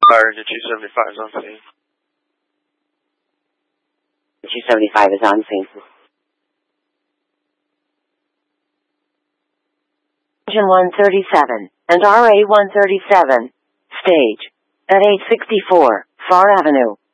Fire engine 275 is on scene. 275 is on scene. Engine 137 and RA 137, stage at 864 Far Avenue.